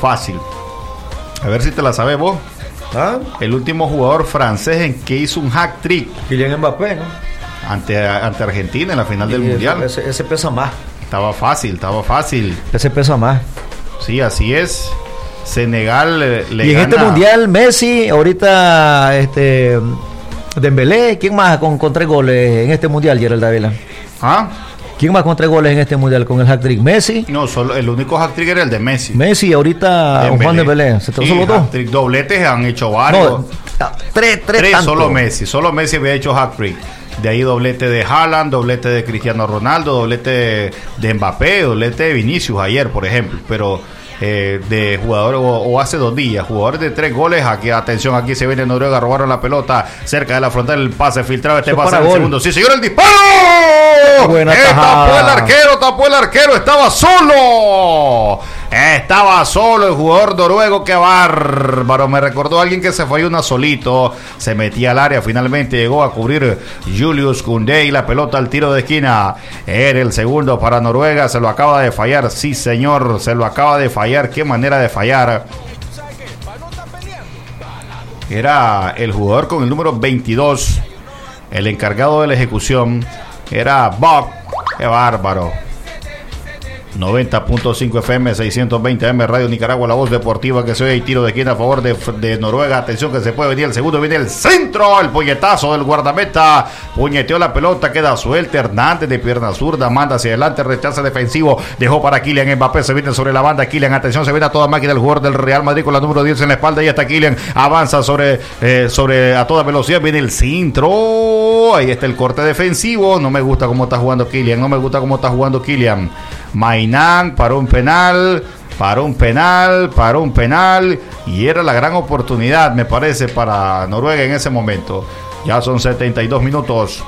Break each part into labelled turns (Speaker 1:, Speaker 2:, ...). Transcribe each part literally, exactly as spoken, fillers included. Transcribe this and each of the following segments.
Speaker 1: fácil. A ver si te la sabes vos.
Speaker 2: ¿Ah?
Speaker 1: El último jugador francés en que hizo un hack trick.
Speaker 2: Kylian Mbappé, ¿no?
Speaker 1: Ante, ante Argentina en la final del
Speaker 2: Y
Speaker 1: Mundial.
Speaker 2: Ese, ese pesa más.
Speaker 1: Estaba fácil, estaba fácil.
Speaker 2: Ese pesa más.
Speaker 1: Sí, así es. Senegal eh, le
Speaker 2: y en
Speaker 1: gana...
Speaker 2: este Mundial, Messi, ahorita este Dembélé, ¿quién más con, con tres goles en este Mundial, Gerald Ávila?
Speaker 1: ¿Ah?
Speaker 2: ¿Quién más con tres goles en este Mundial con el hat-trick? Messi.
Speaker 1: No, solo el único hat-trick era el de Messi.
Speaker 2: Messi, ahorita
Speaker 1: Dembélé.
Speaker 2: Juan Dembélé. ¿Se te
Speaker 1: Sí,
Speaker 2: solo dos?
Speaker 1: hat-trick, dobletes han hecho varios.
Speaker 2: No, tres, tres,
Speaker 1: Tres,
Speaker 2: tanto.
Speaker 1: solo Messi. Solo Messi había hecho hat-trick. De ahí doblete de Haaland, doblete de Cristiano Ronaldo, doblete de, de Mbappé, doblete de Vinicius ayer, por ejemplo. Pero eh, de jugadores, o, o hace dos días, jugadores de tres goles. Aquí, atención, aquí se viene Noruega, robaron la pelota cerca de la frontal, el pase filtrado, este
Speaker 2: Eso
Speaker 1: pase
Speaker 2: para
Speaker 1: en el
Speaker 2: gol.
Speaker 1: segundo. Sí, señor, el disparo.
Speaker 2: Buena
Speaker 1: Eh,
Speaker 2: tajada.
Speaker 1: tapó el arquero, tapó el arquero, estaba solo. Estaba solo el jugador noruego, qué bárbaro. Me recordó a alguien que se fue una solito, se metía al área, finalmente llegó a cubrir Julius Koundé y la pelota al tiro de esquina. Era el segundo para Noruega, se lo acaba de fallar, sí señor, se lo acaba de fallar, qué manera de fallar. Era el jugador con el número veintidós, el encargado de la ejecución, era Bob, qué bárbaro. noventa punto cinco F M, seiscientos veinte A M, Radio Nicaragua, la voz deportiva que se oye y tiro de esquina a favor de, de Noruega. Atención que se puede venir el segundo, viene el centro, el puñetazo del guardameta, puñeteó la pelota, queda suelta Hernández de pierna zurda, manda hacia adelante, rechaza defensivo, dejó para Kylian Mbappé, se viene sobre la banda, Kylian, atención, se viene a toda máquina el jugador del Real Madrid con la número diez en la espalda, y está Kylian, avanza sobre, eh, sobre a toda velocidad, viene el centro, ahí está el corte defensivo, no me gusta cómo está jugando Kylian, no me gusta cómo está jugando Kylian. Mainán paró un penal, paró un penal, paró un penal y era la gran oportunidad, me parece, para Noruega en ese momento. Ya son setenta y dos minutos.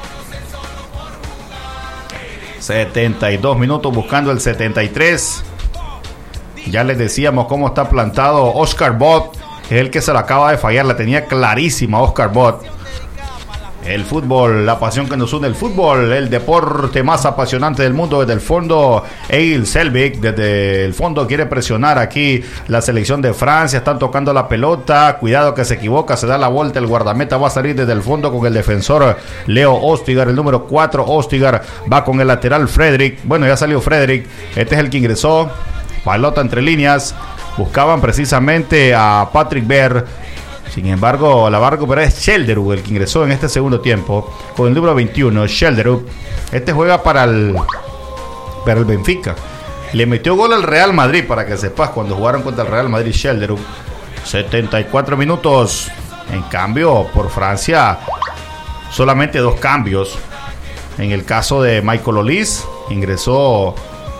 Speaker 1: setenta y dos minutos buscando el setenta y tres. Ya les decíamos cómo está plantado Oscar Bot, es el que se la acaba de fallar, la tenía clarísima Oscar Bot. El fútbol, la pasión que nos une, el fútbol, el deporte más apasionante del mundo. Desde el fondo, Egil Selvik, desde el fondo quiere presionar aquí la selección de Francia, están tocando la pelota, cuidado que se equivoca, se da la vuelta, el guardameta va a salir desde el fondo con el defensor Leo Ostigar, el número cuatro, Ostigar va con el lateral Frederick, bueno ya salió Frederick, este es el que ingresó, pelota entre líneas, buscaban precisamente a Patrick Berg. Sin embargo, la va a recuperar es Schelderup, el que ingresó en este segundo tiempo, con el número veintiuno, Schelderup. Este juega para el, para el Benfica. Le metió gol al Real Madrid, para que sepas, cuando jugaron contra el Real Madrid, Schelderup. setenta y cuatro minutos. En cambio, por Francia, solamente dos cambios. En el caso de Michael Olise, ingresó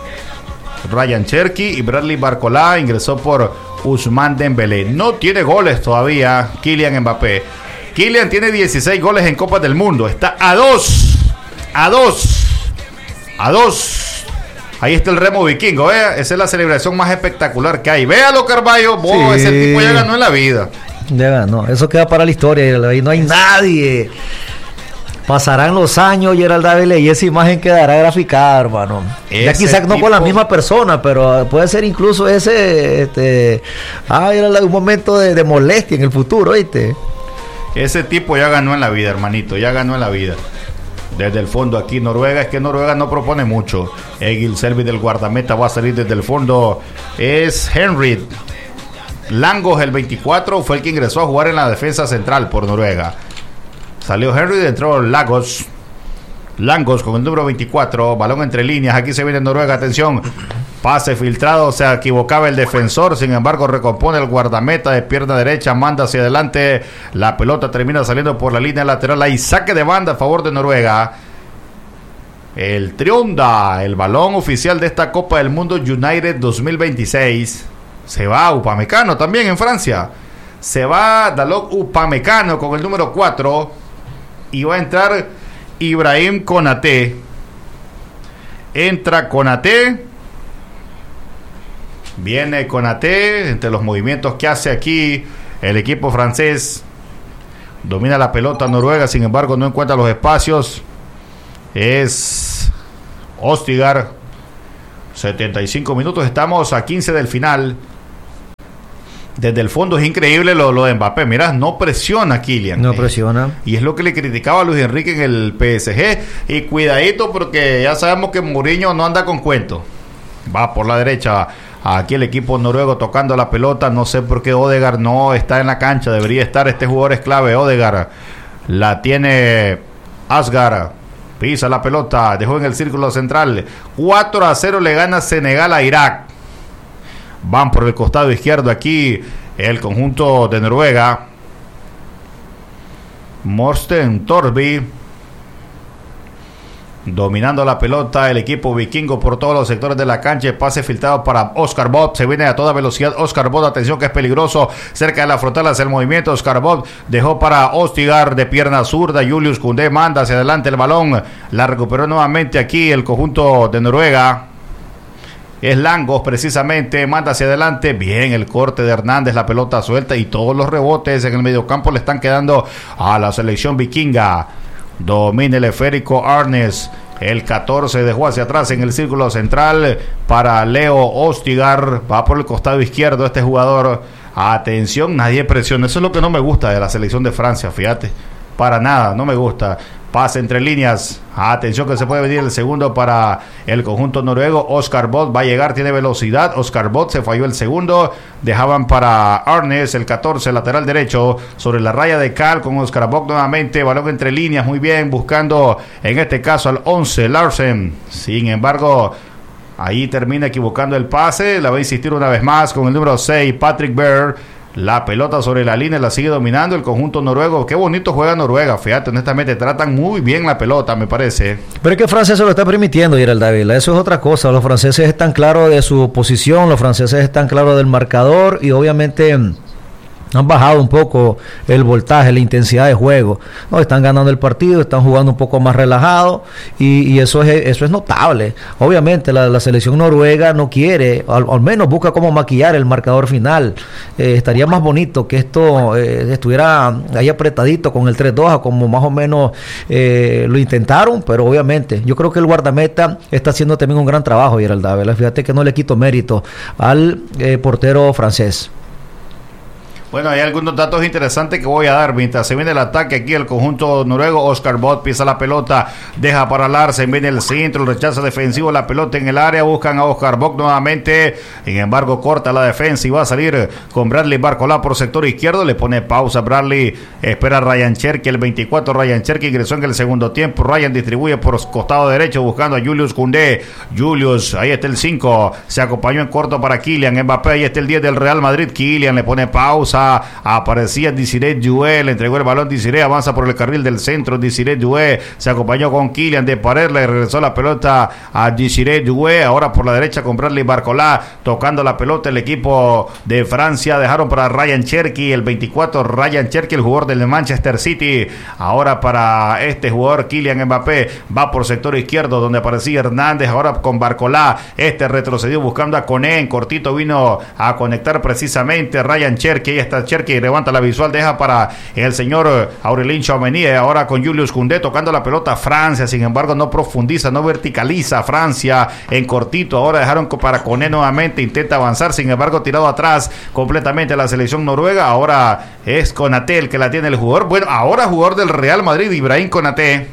Speaker 1: Ryan Cherky y Bradley Barcola ingresó por Ousmane Dembélé. No tiene goles todavía Kylian Mbappé. Kylian tiene dieciséis goles en Copas del Mundo. Está a dos. A dos. A dos. Ahí está el remo vikingo. ¿eh? Esa es la celebración más espectacular que hay. Véalo, Carvalho. Vos, sí. Ese tipo ya ganó en la vida.
Speaker 2: Ya ganó. Eso queda para la historia. Ahí no hay nadie. Pasarán los años, Gerald Ávila, y esa imagen quedará graficada, hermano. Ese ya quizás no tipo... con la misma persona, pero puede ser incluso ese, este, ah, era un momento de, de molestia en el futuro, ¿viste?
Speaker 1: Ese tipo ya ganó en la vida, hermanito, ya ganó en la vida. Desde el fondo aquí Noruega, es que Noruega no propone mucho. Egil Selvik del guardameta va a salir desde el fondo. Es Henry Langos, el veinticuatro, fue el que ingresó a jugar en la defensa central por Noruega. Salió Henry, entró Lagos. Langos con el número veinticuatro. Balón entre líneas. Aquí se viene Noruega. Atención. Pase filtrado. Se equivocaba el defensor. Sin embargo, recompone el guardameta de pierna derecha. Manda hacia adelante. La pelota termina saliendo por la línea lateral. Hay saque de banda a favor de Noruega. El Trionda. El balón oficial de esta Copa del Mundo United dos mil veintiséis. Se va Upamecano también en Francia. Se va Dalot Upamecano con el número cuatro. Y va a entrar Ibrahim Konaté. Entra Konaté. Viene Konaté. Entre los movimientos que hace aquí el equipo francés. Domina la pelota Noruega. Sin embargo, no encuentra los espacios. Es Ostigar. setenta y cinco minutos. Estamos a quince del final. desde el fondo es increíble lo, lo de Mbappé. Mirá, no presiona a Kylian.
Speaker 2: No presiona.
Speaker 1: Y es lo que le criticaba a Luis Enrique en el P S G. Y cuidadito porque ya sabemos que Mourinho no anda con cuento. Va por la derecha. Aquí el equipo noruego tocando la pelota. No sé por qué Odegaard no está en la cancha. Debería estar. Este jugador es clave. Odegaard la tiene Asgard. Pisa la pelota. Dejó en el círculo central. cuatro a cero le gana Senegal a Irak. Van por el costado izquierdo aquí el conjunto de Noruega. Morten Torby dominando la pelota, el equipo vikingo por todos los sectores de la cancha. Pase filtrado para Oscar Bob, se viene a toda velocidad Oscar Bob, atención que es peligroso, cerca de la frontal hace el movimiento. Oscar Bob dejó para Ostigar de pierna zurda, Julius Koundé manda hacia adelante el balón, la recuperó nuevamente aquí el conjunto de Noruega. Es Langos precisamente, manda hacia adelante, bien el corte de Hernández, la pelota suelta y todos los rebotes en el mediocampo le están quedando a la selección vikinga. Domina el esférico Arnes, el catorce dejó hacia atrás en el círculo central para Leo Ostigar, va por el costado izquierdo este jugador. Atención, nadie presiona, eso es lo que no me gusta de la selección de Francia, fíjate, para nada, no me gusta. Pase entre líneas. Atención que se puede venir el segundo para el conjunto noruego. Oscar Bob va a llegar, tiene velocidad. Oscar Bob se falló el segundo. Dejaban para Arnes, el catorce, lateral derecho, sobre la raya de cal con Oscar Bob nuevamente. Balón entre líneas, muy bien, buscando en este caso al once, Larsen. Sin embargo, ahí termina equivocando el pase. La va a insistir una vez más con el número seis, Patrick Berg. La pelota sobre la línea la sigue dominando el conjunto noruego. Qué bonito juega Noruega, fíjate, honestamente tratan muy bien la pelota, me parece.
Speaker 2: Pero es que Francia se lo está permitiendo, Gerald Dávila, eso es otra cosa. Los franceses están claros de su posición, los franceses están claros del marcador y obviamente han bajado un poco el voltaje, la intensidad de juego. No, están ganando el partido, están jugando un poco más relajado y, y eso es eso es notable. Obviamente la, la selección noruega no quiere, al, al menos busca cómo maquillar el marcador final. Eh, estaría más bonito que esto eh, estuviera ahí apretadito con el tres dos, como más o menos eh, lo intentaron, pero obviamente yo creo que el guardameta está haciendo también un gran trabajo, Gerald Dávila. Fíjate que no le quito mérito al eh, portero francés.
Speaker 1: Bueno, hay algunos datos interesantes que voy a dar mientras se viene el ataque aquí el conjunto noruego. Oscar Bob pisa la pelota, deja para Larsen, viene el centro, el rechazo defensivo, la pelota en el área, buscan a Oscar Bob nuevamente, sin embargo corta la defensa y va a salir con Bradley Barcola por sector izquierdo, le pone pausa Bradley, espera a Ryan Cherky, el veinticuatro, Ryan Cherky ingresó en el segundo tiempo, Ryan distribuye por costado derecho buscando a Julius Koundé, Julius, ahí está el cinco, se acompañó en corto para Kylian Mbappé, ahí está el diez del Real Madrid, Kylian le pone pausa, aparecía Desiré Doué, le entregó el balón Desiré, avanza por el carril del centro, Desiré Doué se acompañó con Kylian de Pared, le regresó la pelota a Desiré Doué, ahora por la derecha con Bradley Barcola, tocando la pelota el equipo de Francia, dejaron para Ryan Cherky, el veinticuatro, Ryan Cherky, el jugador del Manchester City, ahora para este jugador Kylian Mbappé, va por sector izquierdo donde aparecía Hernández, ahora con Barcola, este retrocedió buscando a Koné, en cortito vino a conectar precisamente Ryan Cherky, ahí está Cherky, levanta la visual, deja para el señor Aurelien Tchouameni, ahora con Julius Koundé tocando la pelota Francia, sin embargo no profundiza, no verticaliza Francia en cortito, ahora dejaron para Koné nuevamente, intenta avanzar, sin embargo tirado atrás completamente la selección noruega, ahora es Konaté el que la tiene el jugador, bueno, ahora jugador del Real Madrid, Ibrahim Konaté.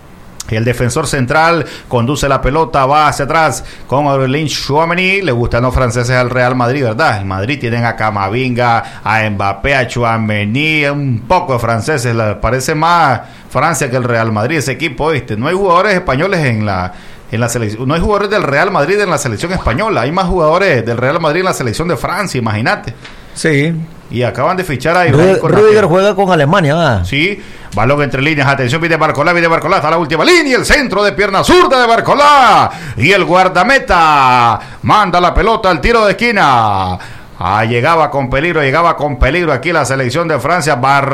Speaker 1: El defensor central conduce la pelota, va hacia atrás con Aurelien Tchouameni. Le gustan los franceses al Real Madrid, ¿verdad? El Madrid tienen a Camavinga, a Mbappé, a Tchouameni, un poco de franceses. Le parece más Francia que el Real Madrid, ese equipo, ¿viste? No hay jugadores españoles en la... En la selección, no hay jugadores del Real Madrid en la selección española, hay más jugadores del Real Madrid en la selección de Francia, imagínate.
Speaker 2: Sí.
Speaker 1: Y acaban de fichar a
Speaker 2: Ibrahim Konaté. Rudiger juega con Alemania, ¿verdad?
Speaker 1: Sí, balón entre líneas, atención, pide Barcola, pide Barcola, hasta la última línea, el centro de pierna zurda de Barcola, y el guardameta manda la pelota al tiro de esquina. Ah, llegaba con peligro, llegaba con peligro aquí la selección de Francia,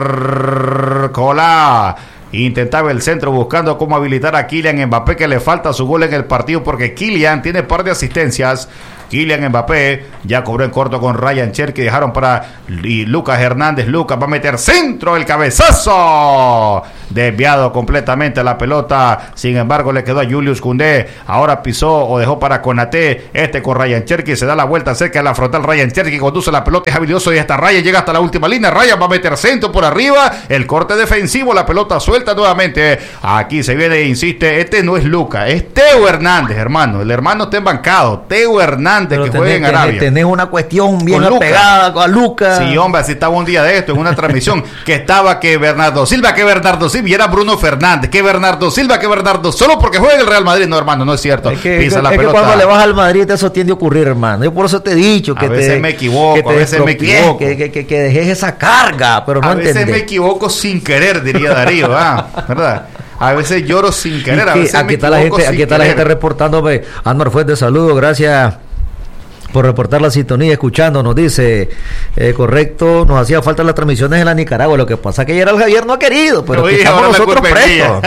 Speaker 1: Barcola. Intentaba el centro buscando cómo habilitar a Kylian Mbappé, que le falta su gol en el partido porque Kylian tiene par de asistencias. Kylian Mbappé ya cobró en corto con Ryan Cherky, dejaron para y Lucas Hernández. Lucas va a meter centro, el cabezazo, desviado completamente la pelota, sin embargo le quedó a Julius Koundé, ahora pisó o dejó para Konaté, este con Ryan Cherky, se da la vuelta cerca de la frontal, Ryan Cherky conduce la pelota, es habilidoso y hasta Ryan llega hasta la última línea, Ryan va a meter centro por arriba, el corte defensivo, la pelota suelta nuevamente, aquí se viene e insiste, este no es Lucas, es Teo Hernández, hermano, el hermano está embancado, Teo Hernández, pero que juega en Arabia.
Speaker 2: Tenés una cuestión bien pegada a Lucas.
Speaker 1: Sí, hombre, así estaba un día de esto, en una transmisión, que estaba que Bernardo Silva, que Bernardo Silva, y era Bruno Fernández, que Bernardo Silva, que Bernardo, solo porque juega en el Real Madrid, no, hermano, no es cierto.
Speaker 2: Es que,
Speaker 1: Pisa
Speaker 2: es
Speaker 1: la
Speaker 2: que
Speaker 1: pelota.
Speaker 2: Cuando le vas al Madrid eso tiende a ocurrir, hermano. Yo por eso te he dicho que
Speaker 1: a veces
Speaker 2: te,
Speaker 1: me equivoco,
Speaker 2: que te
Speaker 1: a veces me equivoco.
Speaker 2: Que, que, que, que dejes esa carga, pero no
Speaker 1: a veces
Speaker 2: entendés.
Speaker 1: me equivoco sin querer, diría Darío, ¿ah? ¿Verdad? A veces lloro sin querer, a veces
Speaker 2: aquí
Speaker 1: me
Speaker 2: está la gente, aquí está
Speaker 1: querer.
Speaker 2: la gente reportándome. Anuar Fuentes, saludos, gracias por reportar la sintonía, escuchando, nos dice, eh, correcto, nos hacía falta las transmisiones en la Nicaragua, lo que pasa es que Gerald Javier no ha querido, pero
Speaker 1: Oye,
Speaker 2: estamos
Speaker 1: ahora
Speaker 2: nosotros prestos.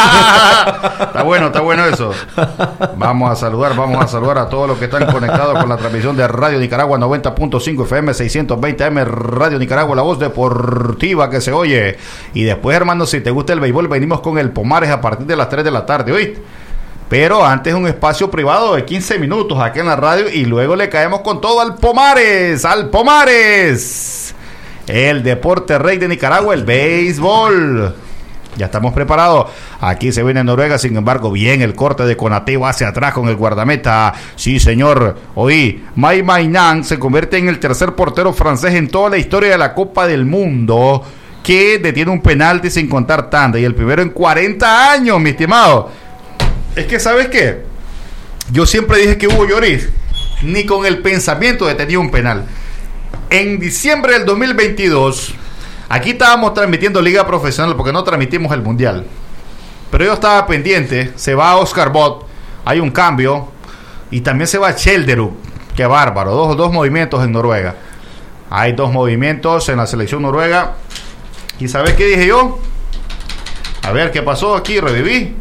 Speaker 1: Está bueno, está bueno eso. Vamos a saludar, vamos a saludar a todos los que están conectados con la transmisión de Radio Nicaragua noventa punto cinco F M, seiscientos veinte A M, Radio Nicaragua, la voz deportiva que se oye. Y después, hermano, si te gusta el béisbol, venimos con el Pomares a partir de las tres de la tarde, ¿oíste? Pero antes un espacio privado de quince minutos aquí en la radio y luego le caemos con todo al Pomares, al Pomares, el deporte rey de Nicaragua, el béisbol. Ya estamos preparados. Aquí se viene Noruega, sin embargo, bien el corte de Konaté, va hacia atrás con el guardameta. Sí, señor. Oí, Mai Mainan se convierte en el tercer portero francés en toda la historia de la Copa del Mundo que detiene un penalti sin contar tanda. Y el primero en cuarenta años, mi estimado. Es que, ¿sabes qué? Yo siempre dije que Hugo Lloris ni con el pensamiento detenía un penal. En diciembre del dos mil veintidós, aquí estábamos transmitiendo Liga Profesional porque no transmitimos el Mundial. Pero yo estaba pendiente, se va Oscar Bot, hay un cambio, y también se va Chelderuk, qué bárbaro, dos, dos movimientos en Noruega. Hay dos movimientos en la selección noruega. ¿Y sabes qué dije yo? A ver, ¿qué pasó aquí? Reviví.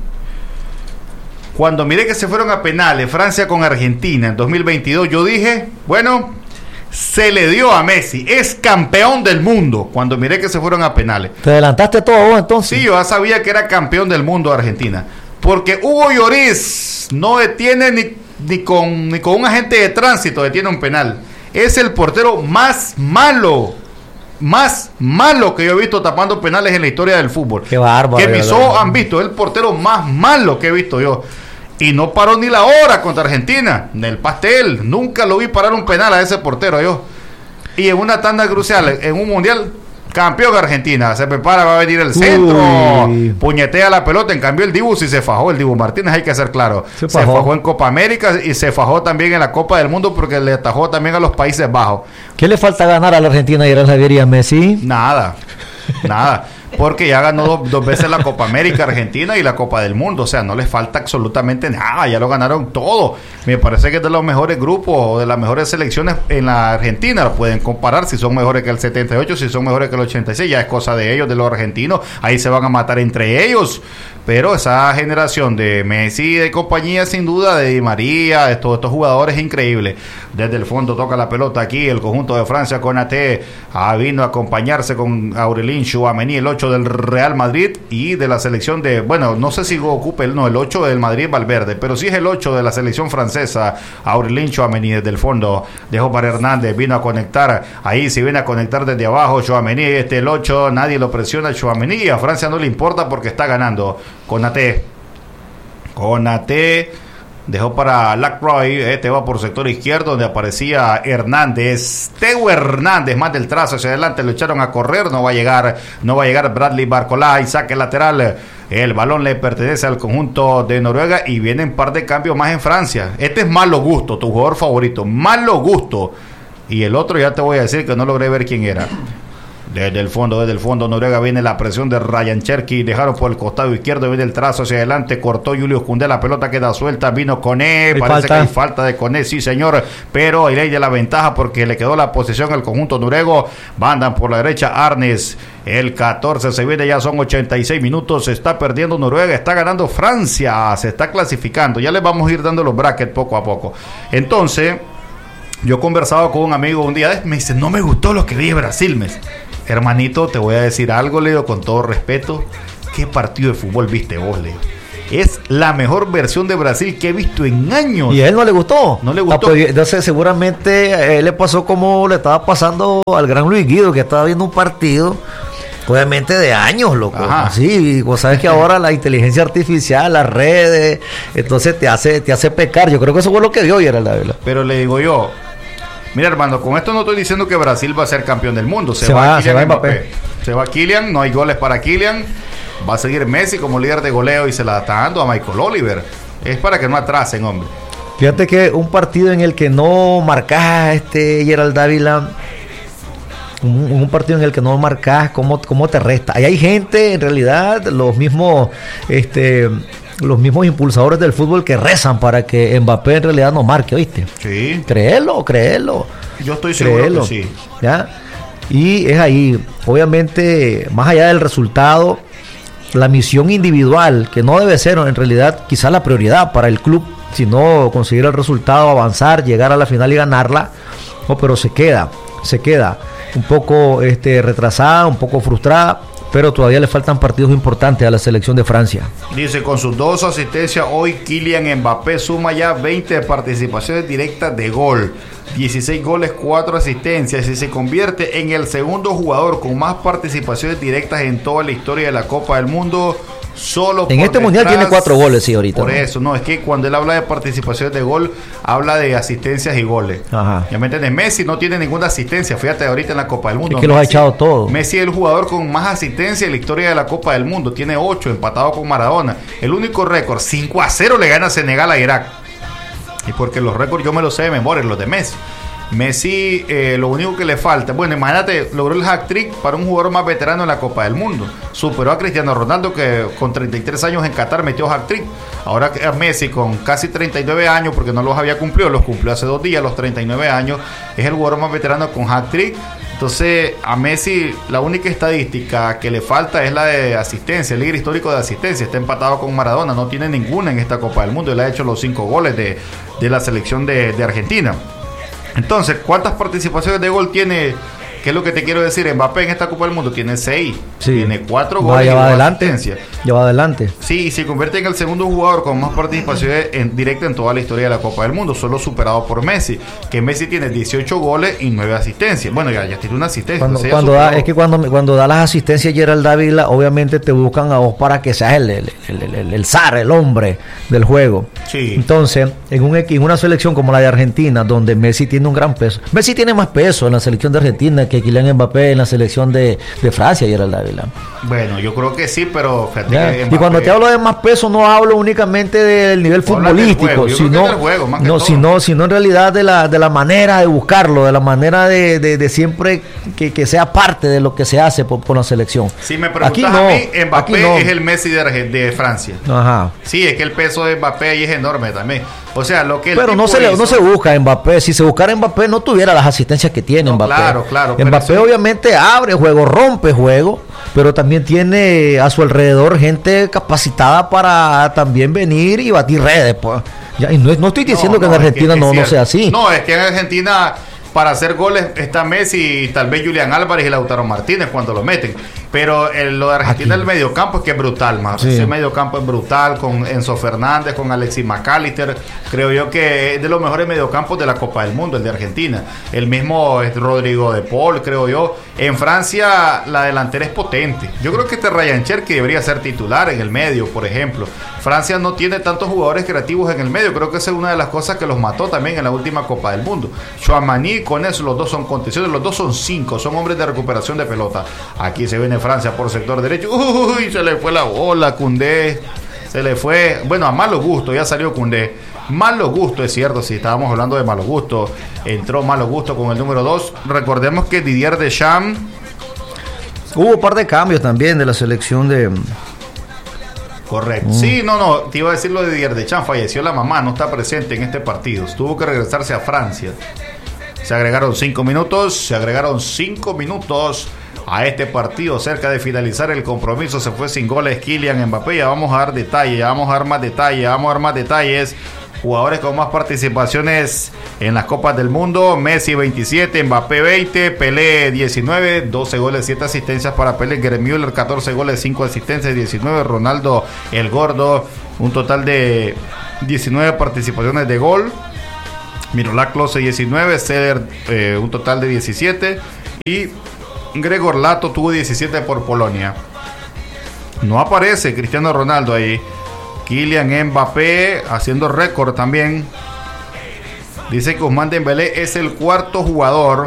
Speaker 1: Cuando miré que se fueron a penales Francia con Argentina en dos mil veintidós, yo dije, bueno, se le dio a Messi, es campeón del mundo. Cuando miré que se fueron a penales.
Speaker 2: ¿Te adelantaste todo vos entonces?
Speaker 1: Sí, yo ya sabía que era campeón del mundo Argentina. Porque Hugo Lloris no detiene ni, ni, con, ni con un agente de tránsito, detiene un penal. Es el portero más malo, más malo que yo he visto tapando penales en la historia del fútbol.
Speaker 2: Qué bárbaro.
Speaker 1: Que mis ojos han visto, el portero más malo que he visto yo. Y no paró ni la hora contra Argentina, en el pastel. Nunca lo vi parar un penal a ese portero yo. Y en una tanda crucial, en un mundial, campeón Argentina. Se prepara, va a venir el centro. Uy. Puñetea la pelota. En cambio el Dibu sí se fajó. El Dibu Martínez, hay que ser claro. Se fajó. se fajó en Copa América y se fajó también en la Copa del Mundo porque le atajó también a los Países Bajos.
Speaker 2: ¿Qué le falta ganar a la Argentina y a Javier y a Messi?
Speaker 1: Nada, nada. Porque ya ganó dos, dos veces la Copa América Argentina y la Copa del Mundo. O sea, no les falta absolutamente nada. Ya lo ganaron todo. Me parece que es de los mejores grupos o de las mejores selecciones en la Argentina. Lo pueden comparar si son mejores que el setenta y ocho, si son mejores que el ochenta y seis. Ya es cosa de ellos, de los argentinos. Ahí se van a matar entre ellos. Pero esa generación de Messi y de compañía, sin duda, de Di María, de todos estos jugadores, es increíble. Desde el fondo toca la pelota aquí el conjunto de Francia. Konaté ah, vino a acompañarse con Aurelien Tchouaméni, el ocho del Real Madrid, y de la selección de, bueno, no sé si ocupa el, no, el ocho del Madrid Valverde, pero sí es el ocho de la selección francesa, Aurelien Tchouaméni. Desde el fondo dejó para Hernández, vino a conectar, ahí se viene a conectar desde abajo Tchouaméni, este el ocho, nadie lo presiona Tchouaméni, y a Francia no le importa porque está ganando. Konaté Konaté dejó para Lacroix, este va por sector izquierdo donde aparecía Hernández, Teo Hernández, más del trazo hacia adelante, lo echaron a correr, no va a llegar, no va a llegar Bradley Barcola, y saque lateral, el balón le pertenece al conjunto de Noruega y vienen un par de cambios más en Francia. Este es Malo Gusto, tu jugador favorito, Malo Gusto, y el otro ya te voy a decir que no logré ver quién era. Desde el fondo, desde el fondo Noruega viene la presión de Ryan Cherky, dejaron por el costado izquierdo, viene el trazo hacia adelante, cortó Julius Koundé, la pelota queda suelta, vino Koné, parece falta. que hay falta de Koné, sí señor, pero ahí de la ventaja porque le quedó la posición al conjunto noruego, mandan por la derecha Arnes, el catorce se viene, ya son ochenta y seis minutos, se está perdiendo Noruega, está ganando Francia, se está clasificando, ya les vamos a ir dando los brackets poco a poco. Entonces, Yo conversaba con un amigo un día, me dice, no me gustó lo que vi de Brasil. Me dice, hermanito, te voy a decir algo, Leo, con todo respeto. ¿Qué partido de fútbol viste vos, Leo? Es la mejor versión de Brasil que he visto en años.
Speaker 2: ¿Y a él no le gustó?
Speaker 1: No le gustó.
Speaker 2: Ah, pues, entonces seguramente a él le pasó como le estaba pasando al gran Luis Guido, que estaba viendo un partido, obviamente de años, loco.
Speaker 1: Ajá.
Speaker 2: Sí, vos sabes que ahora la inteligencia artificial, las redes, entonces te hace, te hace pecar. Yo creo que eso fue lo que vio Gerald Dávila.
Speaker 1: Pero le digo yo, mira, hermano, con esto no estoy diciendo que Brasil va a ser campeón del mundo. Se,
Speaker 2: se va,
Speaker 1: va,
Speaker 2: se va
Speaker 1: Mbappé.
Speaker 2: Mbappé.
Speaker 1: Se va Kylian, no hay goles para Kylian. Va a seguir Messi como líder de goleo y se la está dando a Michael Oliver. Es para que no atrasen, hombre.
Speaker 2: Fíjate que un partido en el que no marcás, este Gerald Dávila, un, un partido en el que no marcás, ¿cómo, cómo te resta? Ahí hay gente, en realidad, los mismos, este, los mismos impulsadores del fútbol que rezan para que Mbappé en realidad no marque, ¿oíste?
Speaker 1: Sí.
Speaker 2: Créelo, créelo.
Speaker 1: Yo estoy seguro
Speaker 2: créelo,
Speaker 1: que sí.
Speaker 2: ¿Ya? Y es ahí, obviamente, más allá del resultado, la misión individual, que no debe ser en realidad quizás la prioridad para el club, sino conseguir el resultado, avanzar, llegar a la final y ganarla, no, pero se queda, se queda un poco este, retrasada, un poco frustrada, pero todavía le faltan partidos importantes a la selección de Francia.
Speaker 1: Dice, con sus dos asistencias hoy, Kylian Mbappé suma ya veinte participaciones directas de gol, dieciséis goles, cuatro asistencias, y se convierte en el segundo jugador con más participaciones directas en toda la historia de la Copa del Mundo. Solo
Speaker 2: en este mundial tiene cuatro goles, sí, ahorita.
Speaker 1: Por
Speaker 2: ¿no?
Speaker 1: eso, no, es que cuando él habla de participaciones de gol, habla de asistencias y goles.
Speaker 2: Ajá.
Speaker 1: Ya me entiendes, Messi no tiene ninguna asistencia, fíjate ahorita en la Copa del Mundo.
Speaker 2: Es que
Speaker 1: Messi,
Speaker 2: los ha echado todos.
Speaker 1: Messi es el jugador con más asistencia en la historia de la Copa del Mundo, tiene ocho, empatado con Maradona. El único récord, cinco a cero le gana Senegal a Irak. Y porque los récords yo me los sé de memoria, los de Messi. Messi, eh, lo único que le falta, bueno, imagínate, logró el hat-trick para un jugador más veterano en la Copa del Mundo. Superó a Cristiano Ronaldo, que con treinta y tres años en Qatar metió hat-trick. Ahora a Messi, con casi treinta y nueve años, porque no los había cumplido, los cumplió hace dos días, los treinta y nueve años, es el jugador más veterano con hat-trick. Entonces, a Messi, la única estadística que le falta es la de asistencia, el líder histórico de asistencia. Está empatado con Maradona, no tiene ninguna en esta Copa del Mundo. Él ha hecho los cinco goles de, de la selección de, de Argentina. Entonces, ¿cuántas participaciones de gol tiene? ¿Qué es lo que te quiero decir? Mbappé en esta Copa del Mundo tiene seis. Sí. Tiene cuatro goles.
Speaker 2: Ya va adelante. Ya va adelante.
Speaker 1: Sí, y se convierte en el segundo jugador con más participaciones en directa en toda la historia de la Copa del Mundo, solo superado por Messi, que Messi tiene dieciocho goles y nueve asistencias. Bueno, ya, ya tiene una asistencia.
Speaker 2: Cuando, cuando da, es que cuando, cuando da las asistencias Gerald Dávila, obviamente te buscan a vos para que seas el, el, el, el, el, el zar, el hombre del juego.
Speaker 1: Sí.
Speaker 2: Entonces, en, un, en una selección como la de Argentina, donde Messi tiene un gran peso. Messi tiene más peso en la selección de Argentina que Kylian Mbappé en la selección de, de Francia, Gerald Dávila.
Speaker 1: Bueno, yo creo que sí, pero fíjate que
Speaker 2: Mbappé, y cuando te hablo de más peso, no hablo únicamente del nivel futbolístico, sino, juego, no, sino, sino en realidad de la, de la manera de buscarlo, de la manera de, de, de siempre que, que sea parte de lo que se hace por, por la selección.
Speaker 1: Si me preguntas aquí no, a mí, Mbappé no. es el Messi de, de Francia.
Speaker 2: Ajá.
Speaker 1: Sí, es que el peso de Mbappé ahí es enorme también. O sea, lo que el
Speaker 2: pero no se, hizo, no se busca Mbappé. Si se buscara Mbappé, no tuviera las asistencias que tiene no, Mbappé.
Speaker 1: Claro, claro.
Speaker 2: Mbappé obviamente abre juego, rompe juego, pero también tiene a su alrededor gente capacitada para también venir y batir redes. Pues. Ya, y no, no estoy diciendo no, que en Argentina es que, no, no sea así.
Speaker 1: No, es que en Argentina para hacer goles está Messi y tal vez Julián Álvarez y Lautaro Martínez cuando lo meten. Pero el, lo de Argentina, aquí. El mediocampo es que es brutal, más. Sí. Ese mediocampo es brutal, con Enzo Fernández, con Alexis McAllister. Creo yo que es de los mejores mediocampos de la Copa del Mundo, el de Argentina. El mismo es Rodrigo de Paul, creo yo. En Francia, la delantera es potente. Yo creo que este Ryan Cherki debería ser titular en el medio, por ejemplo. Francia no tiene tantos jugadores creativos en el medio. Creo que esa es una de las cosas que los mató también en la última Copa del Mundo. Chouamani, con eso, los dos son contenciones, los dos son cinco, son hombres de recuperación de pelota. Aquí se viene Francia por sector derecho. Uy, se le fue la bola, Koundé. Se le fue, bueno, a malo gusto, ya salió Koundé. Malo gusto, es cierto, si estábamos hablando de malo gusto. Entró malo gusto con el número dos. Recordemos que Didier Deschamps.
Speaker 2: Hubo un par de cambios también de la selección de...
Speaker 1: Correcto. Mm. Sí, no, no, te iba a decir lo de Didier Deschamps. Falleció la mamá, no está presente en este partido. Tuvo que regresarse a Francia. Se agregaron cinco minutos, se agregaron cinco minutos a este partido cerca de finalizar el compromiso. Se fue sin goles Kylian Mbappé. Ya vamos a dar detalles, ya vamos a dar más detalles, ya vamos a dar más detalles jugadores con más participaciones en las Copas del Mundo: Messi veintisiete, Mbappé veinte, Pelé diecinueve, doce goles, siete asistencias para Pelé, Gerd Müller catorce goles, cinco asistencias, diecinueve, Ronaldo el Gordo, un total de diecinueve participaciones de gol, Miroslav Klose diecinueve, Ceder eh, un total de diecisiete y Gregor Lato tuvo diecisiete por Polonia. No aparece Cristiano Ronaldo ahí. Kylian Mbappé haciendo récord también. Dice que Ousmane Dembélé es el cuarto jugador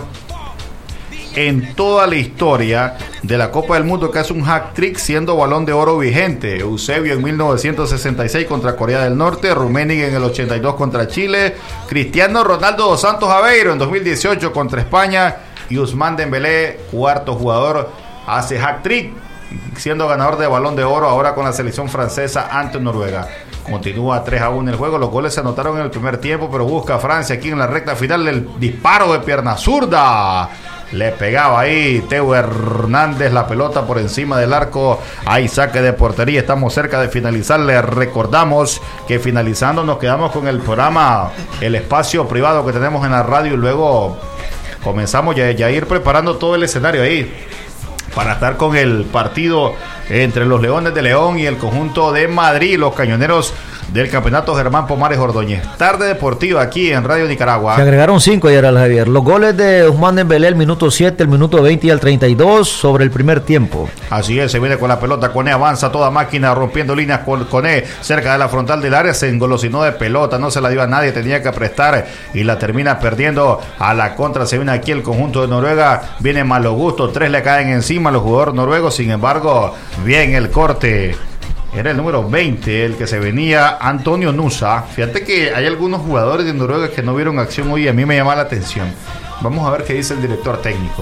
Speaker 1: en toda la historia de la Copa del Mundo que hace un hat-trick siendo Balón de Oro vigente. Eusebio en mil novecientos sesenta y seis contra Corea del Norte, Rummenigge en el ochenta y dos contra Chile, Cristiano Ronaldo dos Santos Aveiro en dos mil dieciocho contra España y Ousmane Dembélé, cuarto jugador, hace hat-trick siendo ganador de Balón de Oro ahora con la selección francesa ante Noruega. Continúa tres a uno el juego. Los goles se anotaron en el primer tiempo, pero busca Francia aquí en la recta final. El disparo de pierna zurda, le pegaba ahí Teo Hernández la pelota por encima del arco. Hay saque de portería. Estamos cerca de finalizar. Les recordamos que finalizando nos quedamos con el programa, el espacio privado que tenemos en la radio, y luego comenzamos ya, ya a ir preparando todo el escenario ahí para estar con el partido entre los Leones de León y el conjunto de Madrid, los cañoneros del campeonato Germán Pomares Ordóñez. Tarde deportiva aquí en Radio Nicaragua.
Speaker 2: Se agregaron cinco ayer al Javier. Los goles de Ousmane Dembélé el minuto siete, el minuto veinte y el treinta y dos sobre el primer tiempo.
Speaker 1: Así es, se viene con la pelota. Cone avanza toda máquina rompiendo líneas. Cone cerca de la frontal del área, se engolosinó de pelota, no se la dio a nadie, tenía que prestar y la termina perdiendo a la contra. Se viene aquí el conjunto de Noruega, viene Malo Gusto, tres le caen encima a los jugadores noruegos, sin embargo, bien el corte. Era el número veinte el que se venía, Antonio Nusa. Fíjate que hay algunos jugadores de Noruega que no vieron acción hoy y a mí me llama la atención. Vamos a ver qué dice el director técnico.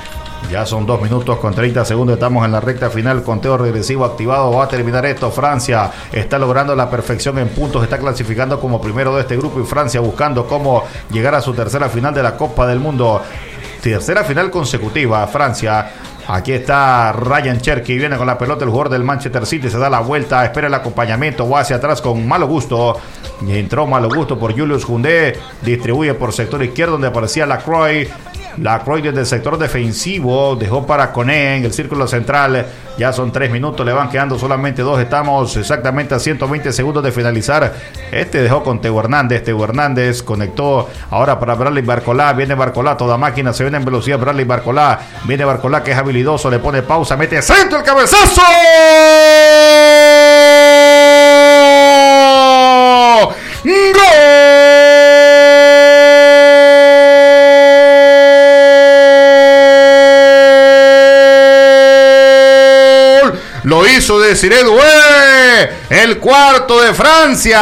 Speaker 1: Ya son dos minutos con treinta segundos, estamos en la recta final, conteo regresivo activado, va a terminar esto. Francia está logrando la perfección en puntos, está clasificando como primero de este grupo y Francia buscando cómo llegar a su tercera final de la Copa del Mundo. Tercera final consecutiva, Francia. Aquí está Ryan Cherky, viene con la pelota el jugador del Manchester City, se da la vuelta, espera el acompañamiento, va hacia atrás con Malo Gusto. Y entró Malo Gusto por Julius Koundé, distribuye por sector izquierdo donde aparecía Lacroix. Lacroix desde el sector defensivo dejó para Koné en el círculo central. Ya son tres minutos, le van quedando solamente dos. Estamos exactamente a ciento veinte segundos de finalizar. Este dejó con Teo Hernández. Teo Hernández conectó ahora para Bradley Barcolá. Viene Barcolá, toda máquina, se viene en velocidad Bradley Barcolá. Viene Barcolá que es habilidoso, le pone pausa, mete centro, el cabezazo. ¡Gol! Lo hizo Desiré Doué, el cuarto de Francia.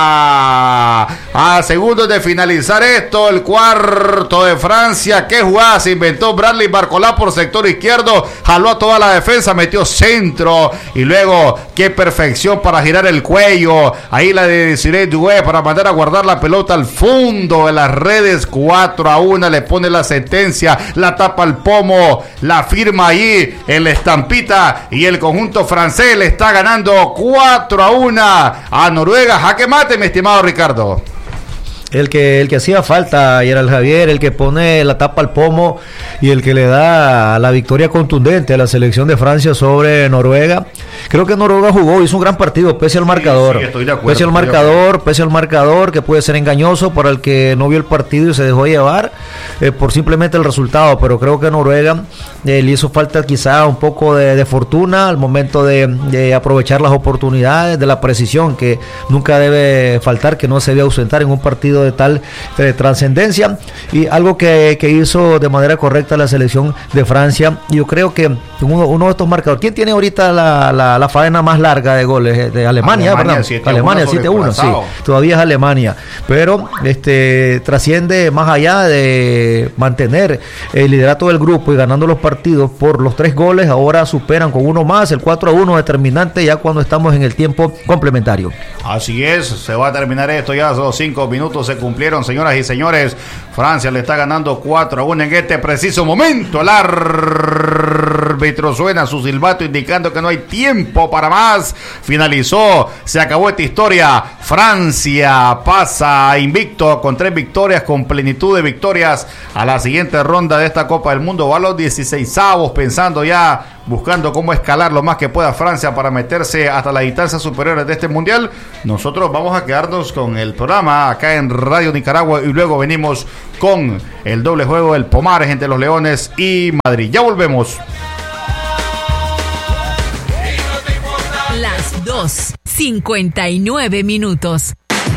Speaker 1: A segundos de finalizar esto, el cuarto de Francia. Qué jugada se inventó Bradley Barcolá por sector izquierdo. Jaló a toda la defensa, metió centro. Y luego, qué perfección para girar el cuello. Ahí la de Desiré Doué para mandar a guardar la pelota al fondo de las redes. cuatro a uno, le pone la sentencia, la tapa al pomo, la firma ahí en la estampita. Y el conjunto francés le está ganando cuatro a uno a Noruega. Jaque mate, mi estimado Ricardo.
Speaker 2: El que, el que hacía falta ayer al Javier, el que pone la tapa al pomo y el que le da la victoria contundente a la selección de Francia sobre Noruega. Creo que Noruega jugó, hizo un gran partido, pese al marcador. Sí, sí, estoy de acuerdo, pese al marcador, pese al marcador, que puede ser engañoso para el que no vio el partido y se dejó llevar eh, por simplemente el resultado. Pero creo que Noruega eh, le hizo falta quizá un poco de, de fortuna al momento de, de aprovechar las oportunidades, de la precisión que nunca debe faltar, que no se debe ausentar en un partido de tal de trascendencia, y algo que, que hizo de manera correcta la selección de Francia. Yo creo que uno, uno de estos marcadores, ¿quién tiene ahorita la, la, la faena más larga de goles? De Alemania, Alemania, ¿verdad? Alemania siete a uno, sí, todavía es Alemania, pero este trasciende más allá de mantener el liderato del grupo y ganando los partidos por los tres goles. Ahora superan con uno más, el cuatro a uno determinante ya cuando estamos en el tiempo complementario.
Speaker 1: Así es, se va a terminar esto, ya son cinco minutos se cumplieron, señoras y señores. Francia le está ganando cuatro a uno en este preciso momento. El árbitro árbitro suena su silbato indicando que no hay tiempo para más. Finalizó, se acabó esta historia. Francia pasa invicto con tres victorias, con plenitud de victorias a la siguiente ronda de esta Copa del Mundo. Va a los dieciseisavos, pensando ya, buscando cómo escalar lo más que pueda Francia para meterse hasta las distancias superiores de este mundial. Nosotros vamos a quedarnos con el programa acá en Radio Nicaragua y luego venimos con el doble juego del Pomares entre los Leones y Madrid. Ya volvemos.
Speaker 3: Las dos, cincuenta y nueve minutos.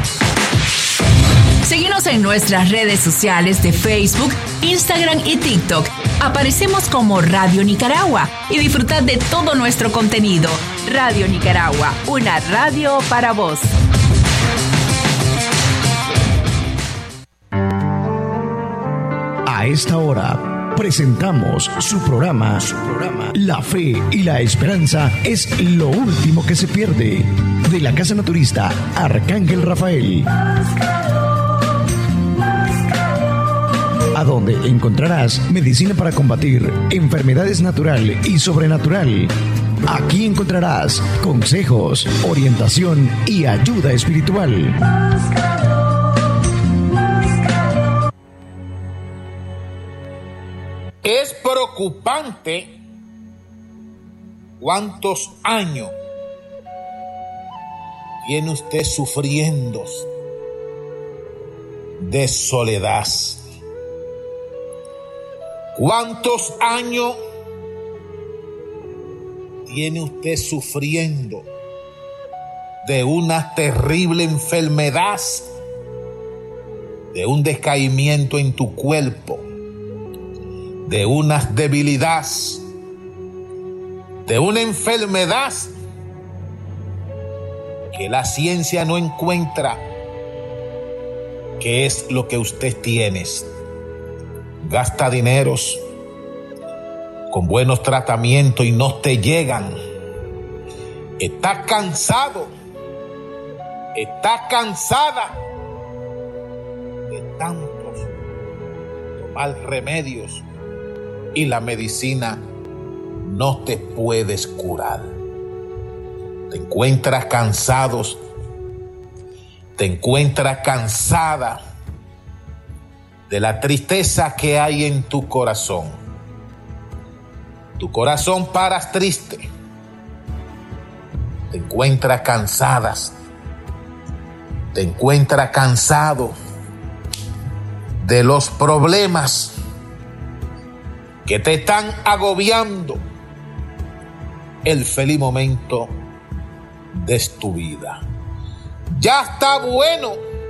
Speaker 3: Síguenos en nuestras redes sociales de Facebook, Instagram y TikTok. Aparecemos como Radio Nicaragua y disfrutad de todo nuestro contenido. Radio Nicaragua, una radio para vos.
Speaker 4: A esta hora presentamos su programa, su programa La Fe y la Esperanza es lo último que se pierde, de la Casa Naturista Arcángel Rafael, a donde encontrarás medicina para combatir enfermedades natural y sobrenatural. Aquí encontrarás consejos, orientación y ayuda espiritual.
Speaker 5: Es preocupante cuántos años tiene usted sufriendo de soledad. ¿Cuántos años tiene usted sufriendo de una terrible enfermedad, de un decaimiento en tu cuerpo, de unas debilidades, de una enfermedad que la ciencia no encuentra qué es lo que usted tiene? Gasta dineros con buenos tratamientos y no te llegan. Está cansado, está cansada de tantos tomar remedios y la medicina no te puedes curar. Te encuentras cansados, te encuentras cansada de la tristeza que hay en tu corazón. Tu corazón paras triste. Te encuentras cansadas. Te encuentras cansado de los problemas que te están agobiando el feliz momento de tu vida. Ya está bueno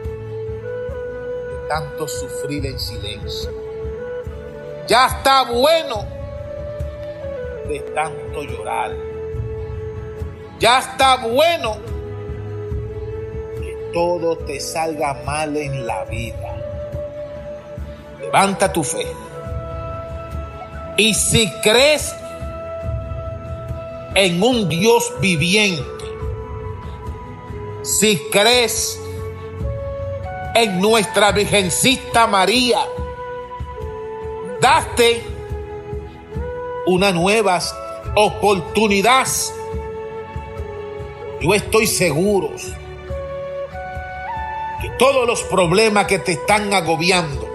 Speaker 5: de tanto sufrir en silencio. Ya está bueno de tanto llorar. Ya está bueno que todo te salga mal en la vida. Levanta tu fe. Y si crees en un Dios viviente, si crees en nuestra Virgencita María, date una nueva oportunidad. Yo estoy seguro que todos los problemas que te están agobiando,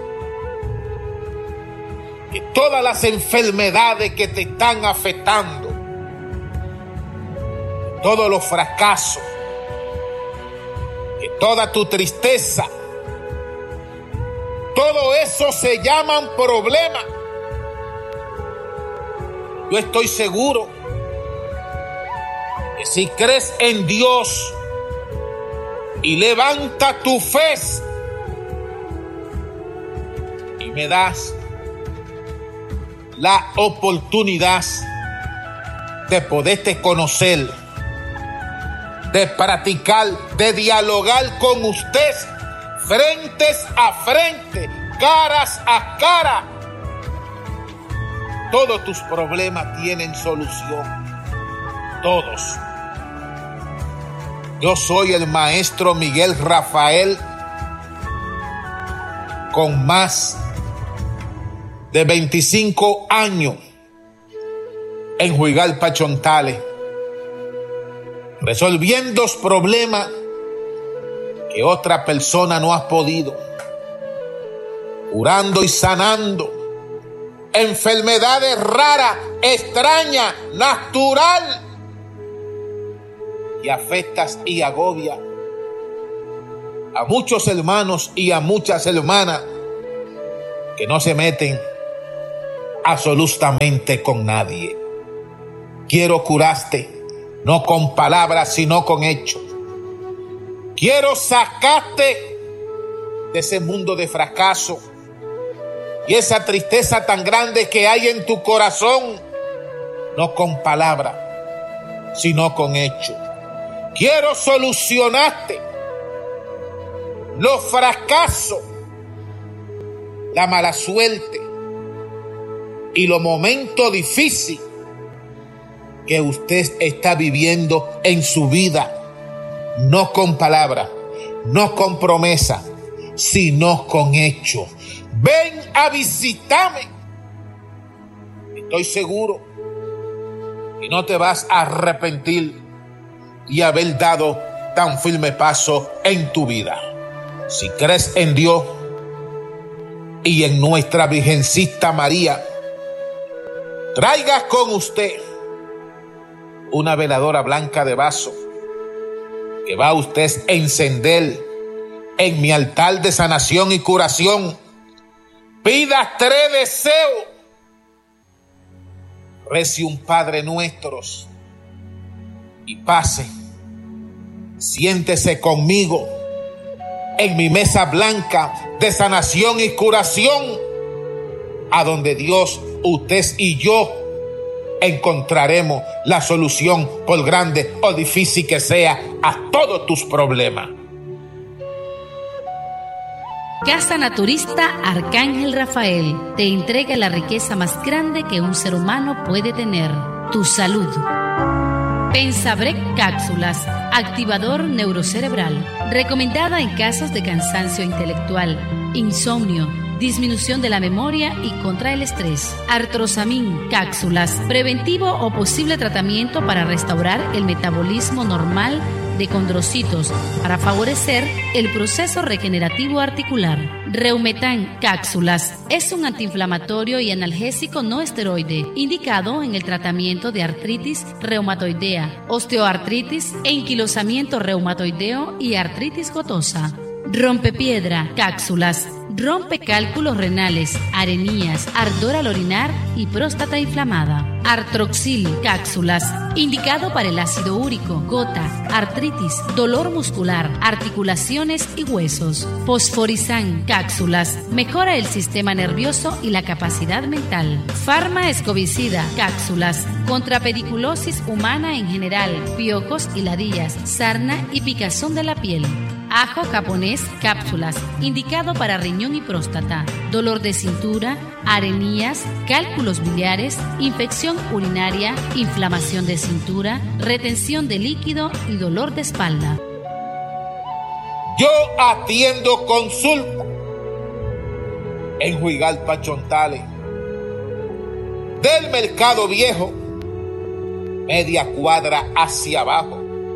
Speaker 5: que todas las enfermedades que te están afectando, todos los fracasos, que toda tu tristeza, todo eso se llaman problemas. Yo estoy seguro que si crees en Dios y levanta tu fe y me das la oportunidad de poderte conocer, de practicar, de dialogar con usted frentes a frente, caras a cara. Todos tus problemas tienen solución. Todos. Yo soy el maestro Miguel Rafael, con más de veinticinco años en Juigalpa, Chontales, resolviendo problemas que otra persona no ha podido, curando y sanando enfermedades raras, extrañas, natural, y afectas y agobia a muchos hermanos y a muchas hermanas que no se meten absolutamente con nadie. Quiero curarte, no con palabras, sino con hechos. Quiero sacarte de ese mundo de fracaso y esa tristeza tan grande que hay en tu corazón, no con palabras, sino con hechos. Quiero solucionarte los fracasos, la mala suerte y los momentos difíciles que usted está viviendo en su vida, no con palabras, no con promesas, sino con hechos. Ven a visitarme. Estoy seguro que no te vas a arrepentir y haber dado tan firme paso en tu vida. Si crees en Dios y en nuestra Virgencita María, traiga con usted una veladora blanca de vaso que va a usted a encender en mi altar de sanación y curación. Pida tres deseos. Rece un Padre Nuestro y pase. Siéntese conmigo en mi mesa blanca de sanación y curación, a donde Dios, usted y yo encontraremos la solución, por grande o difícil que sea, a todos tus problemas.
Speaker 6: Casa Naturista Arcángel Rafael te entrega la riqueza más grande que un ser humano puede tener: tu salud. Pensabrec Cápsulas, activador neurocerebral, recomendada en casos de cansancio intelectual, insomnio, disminución de la memoria y contra el estrés. Artrosamin Cápsulas, preventivo o posible tratamiento para restaurar el metabolismo normal de condrocitos para favorecer el proceso regenerativo articular. Reumetan Cápsulas es un antiinflamatorio y analgésico no esteroide indicado en el tratamiento de artritis reumatoidea, osteoartritis, enquilosamiento reumatoideo y artritis gotosa. Rompepiedra Cápsulas rompe cálculos renales, arenías, ardor al orinar y próstata inflamada. Artroxil Cápsulas, indicado para el ácido úrico, gota, artritis, dolor muscular, articulaciones y huesos. Fosforizan Cápsulas, mejora el sistema nervioso y la capacidad mental. Pharma Escovicida Cápsulas, contra pediculosis humana en general, piojos y ladillas, sarna y picazón de la piel. Ajo japonés Cápsulas, indicado para riñón y próstata, dolor de cintura, arenías, cálculos biliares, infección urinaria, inflamación de cintura, retención de líquido y dolor de espalda.
Speaker 5: Yo atiendo consulta en Juigalpa, Chontales, del Mercado Viejo, media cuadra hacia abajo.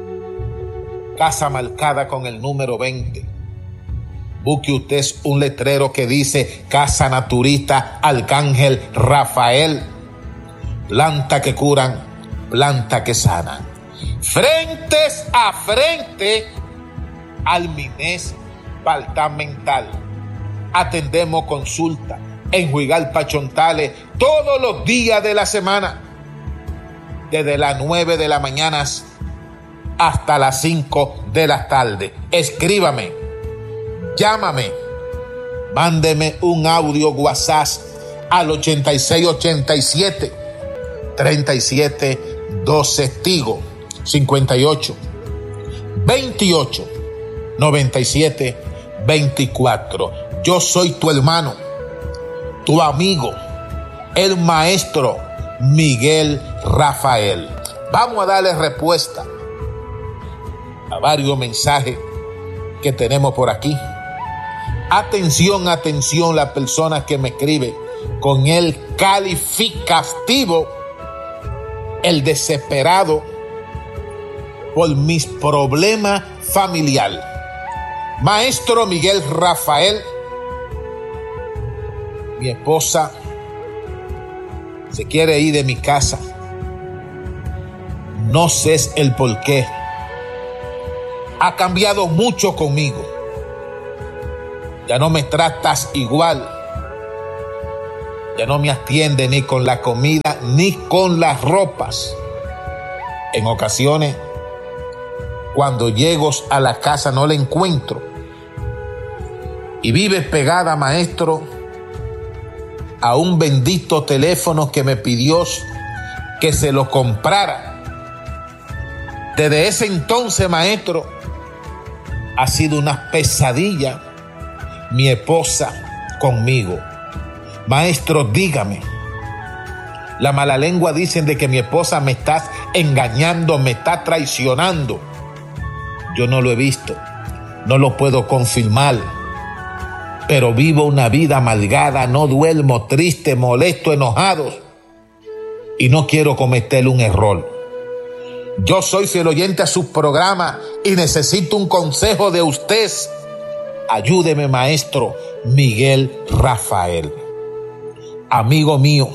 Speaker 5: Casa marcada con el número veinte. Busque usted un letrero que dice Casa Naturista Arcángel Rafael. Planta que curan, planta que sanan. Frentes a frente al Mines Departamental. Atendemos consulta en Juigalpa, Chontales todos los días de la semana, desde las nueve de la mañana hasta las cinco de la tarde. Escríbame, llámame, mándeme un audio WhatsApp al ochenta y seis ochenta y siete treinta y siete doce Tigo cincuenta y ocho veintiocho noventa y siete veinticuatro. Yo soy tu hermano, tu amigo, el maestro Miguel Rafael. Vamos a darle respuesta a varios mensajes que tenemos por aquí. Atención, atención, las personas que me escriben con el calificativo el desesperado por mis problemas familiares. Maestro Miguel Rafael, mi esposa se quiere ir de mi casa. No sé el por qué. Ha cambiado mucho conmigo. Ya no me tratas igual. Ya no me atiende ni con la comida ni con las ropas. En ocasiones, cuando llego a la casa no la encuentro. Y vive pegada, maestro, a un bendito teléfono que me pidió que se lo comprara. Desde ese entonces, maestro, ha sido una pesadilla mi esposa conmigo. Maestro, dígame. La mala lengua dicen de que mi esposa me está engañando, me está traicionando. Yo no lo he visto, no lo puedo confirmar, pero vivo una vida amargada, no duermo, triste, molesto, enojado, y no quiero cometer un error. Yo soy fiel oyente a su programa y necesito un consejo de usted. Ayúdeme, maestro Miguel Rafael. Amigo mío,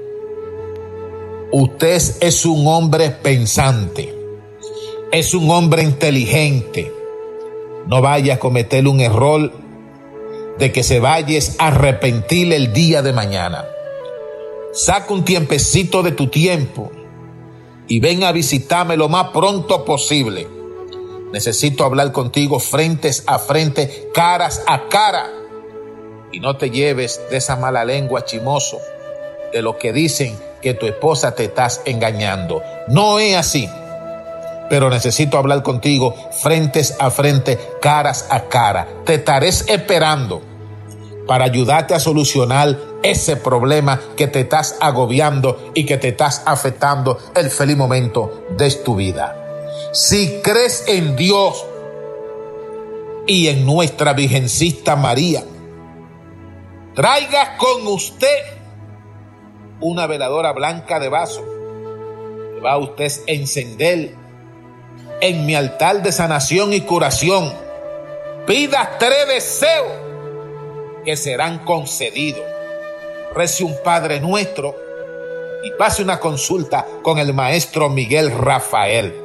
Speaker 5: usted es un hombre pensante, es un hombre inteligente. No vaya a cometer un error de que se vayas a arrepentir el día de mañana. Saca un tiempecito de tu tiempo y ven a visitarme lo más pronto posible. Necesito hablar contigo frente a frente, caras a cara. Y no te lleves de esa mala lengua, chimoso, de lo que dicen que tu esposa te estás engañando. No es así. Pero necesito hablar contigo frente a frente, caras a cara. Te estaré esperando para ayudarte a solucionar ese problema que te estás agobiando y que te estás afectando el feliz momento de tu vida. Si crees en Dios y en nuestra Virgencita María, traiga con usted una veladora blanca de vaso que va a usted a encender en mi altar de sanación y curación. Pida tres deseos que serán concedidos. Rece un Padre Nuestro y pase una consulta con el maestro Miguel Rafael.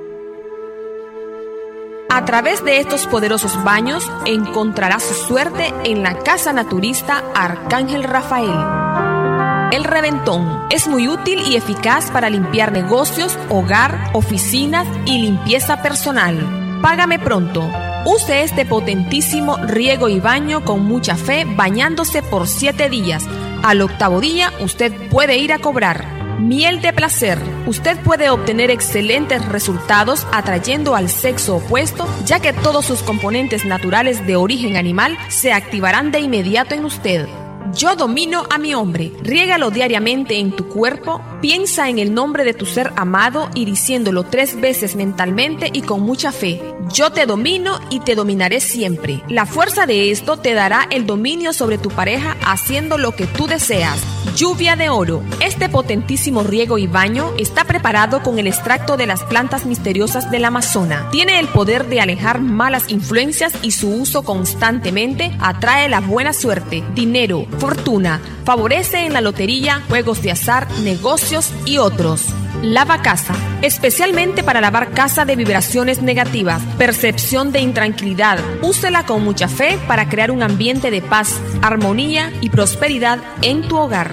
Speaker 7: A través de estos poderosos baños encontrará su suerte en la casa naturista Arcángel Rafael. El reventón es muy útil y eficaz para limpiar negocios, hogar, oficinas y limpieza personal. Págame pronto. Use este potentísimo riego y baño con mucha fe, bañándose por siete días. Al octavo día, usted puede ir a cobrar. Miel de placer. Usted puede obtener excelentes resultados atrayendo al sexo opuesto, ya que todos sus componentes naturales de origen animal se activarán de inmediato en usted. Yo domino a mi hombre. Riégalo diariamente en tu cuerpo. Piensa en el nombre de tu ser amado y diciéndolo tres veces mentalmente y con mucha fe. Yo te domino y te dominaré siempre. La fuerza de esto te dará el dominio sobre tu pareja haciendo lo que tú deseas. Lluvia de oro. Este potentísimo riego y baño está preparado con el extracto de las plantas misteriosas del Amazonas. Tiene el poder de alejar malas influencias y su uso constantemente atrae la buena suerte, dinero, fortuna, favorece en la lotería, juegos de azar, negocios y otros. Lava casa, especialmente para lavar casa de vibraciones negativas, percepción de intranquilidad. Úsela con mucha fe para crear un ambiente de paz, armonía y prosperidad en tu hogar.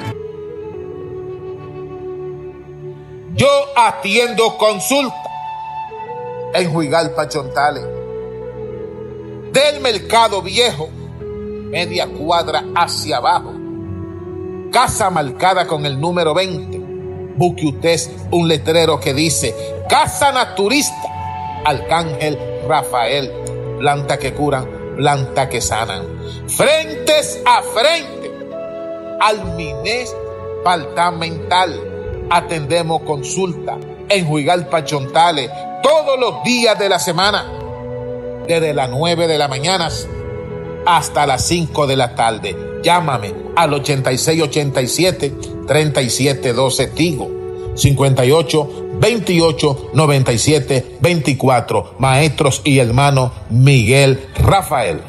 Speaker 5: Yo atiendo consulta en Juigalpa, Chontales, del Mercado Viejo, media cuadra hacia abajo, casa marcada con el número veinte. Busque usted un letrero que dice Casa Naturista Arcángel Rafael, planta que curan, planta que sanan. Frentes a frente al Minés Departamental. Atendemos consulta en Juigalpa, Chontales, todos los días de la semana, desde las nueve de la mañana hasta las cinco de la tarde. Llámame al ochenta y seis ochenta y siete treinta y siete doce Tigo. cincuenta y ocho, veintiocho, noventa y siete, veinticuatro. Maestros y hermano Miguel Rafael.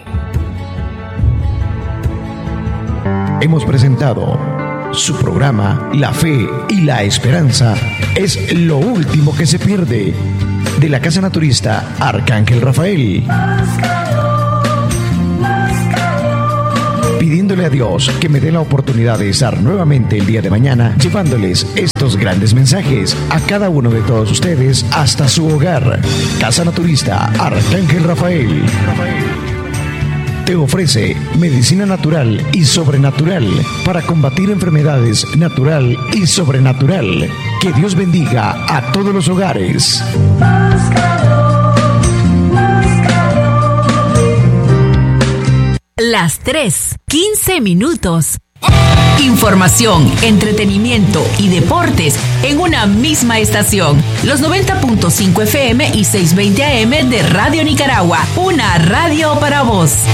Speaker 4: Hemos presentado su programa La Fe y la Esperanza es lo último que se pierde, de la Casa Naturista Arcángel Rafael. Pidiéndole a Dios que me dé la oportunidad de estar nuevamente el día de mañana llevándoles estos grandes mensajes a cada uno de todos ustedes hasta su hogar. Casa Naturista Arcángel Rafael te ofrece medicina natural y sobrenatural para combatir enfermedades natural y sobrenatural. Que Dios bendiga a todos los hogares.
Speaker 3: Las tres, quince minutos. Información, entretenimiento y deportes en una misma estación. Los noventa punto cinco F M y seiscientos veinte A M de Radio Nicaragua. Una radio para vos.